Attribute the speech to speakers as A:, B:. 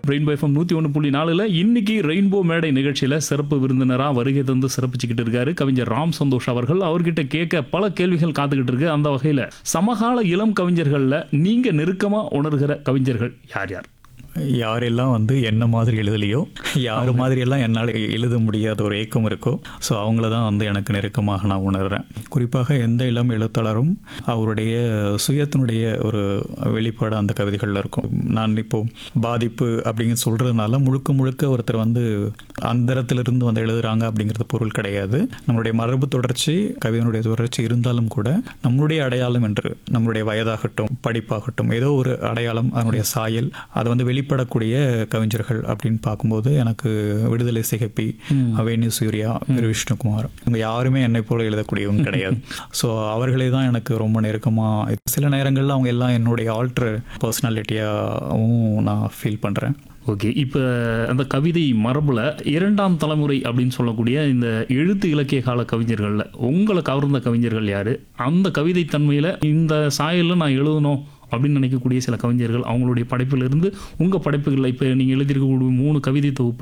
A: Rainbow FM 101.4 இன்னைக்கு rainbow மேடை நிகழ்ச்சியில சிறப்பு விருந்தினராக வருகை தந்து சிறப்பிச்சுக்கிட்டு இருக்காரு கவிஞர் ராம் சந்தோஷ் அவர்கள். அவர்கிட்ட கேட்க பல கேள்விகள் காத்துக்கிட்டு இருக்கு. அந்த வகையில சமகால இளம் கவிஞர்கள்ல நீங்க நெருக்கமா உணர்கிற கவிஞர்கள் யார் யார்?
B: யாரெல்லாம் என்ன மாதிரி எழுதலையோ, யார் மாதிரியெல்லாம் என்னால் எழுத முடியாத ஒரு ஏக்கம் இருக்கோ, ஸோ அவங்கள தான் எனக்கு நெருக்கமாக நான் உணர்கிறேன். குறிப்பாக எந்த இளம் எழுத்தாளரும் அவருடைய சுயத்தினுடைய ஒரு வெளிப்பாடு அந்த கவிதைகளில் இருக்கும். நான் இப்போது பாதிப்பு அப்படிங்கிற சொல்கிறதுனால முழுக்க முழுக்க ஒருத்தர் அந்தரத்திலிருந்து எழுதுகிறாங்க அப்படிங்கிறது பொருள் கிடையாது. நம்மளுடைய மரபு தொடர்ச்சி, கவிதையினுடைய தொடர்ச்சி இருந்தாலும் கூட நம்மளுடைய அடையாளம் என்று நம்மளுடைய வயதாகட்டும், படிப்பாகட்டும், ஏதோ ஒரு அடையாளம், அதனுடைய சாயல், அதை வெளிப்படக்கூடிய கவிஞர்கள் அப்படின்னு பார்க்கும்போது எனக்கு விடுதலை சிகப்பி, வேணு சூர்யா, விஷ்ணுகுமார், இவங்க யாருமே என்னை போல எழுதக்கூடியவங்க கிடையாது. ஸோ அவர்களே தான் எனக்கு ரொம்ப நெருக்கமாக, சில நேரங்களில் அவங்க எல்லாம் என்னுடைய ஆல்டர் பர்சனாலிட்டியாகவும் நான் ஃபீல் பண்ணுறேன்.
A: ஓகே, இப்போ அந்த கவிதை மரபில் இரண்டாம் தலைமுறை அப்படின்னு சொல்லக்கூடிய இந்த எழுத்து இலக்கிய கால கவிஞர்களில் உங்களை கவர்ந்த கவிஞர்கள் யார்? அந்த கவிதை தன்மையில் இந்த சாயலில் நான் எழுதணும் அப்படின்னு நினைக்கக்கூடிய சில கவிஞர்கள், அவங்களுடைய படைப்பிலிருந்து உங்கள் படைப்புகளில் இப்போ நீங்கள் எழுதியிருக்கக்கூடிய 3 கவிதை தொகுப்பு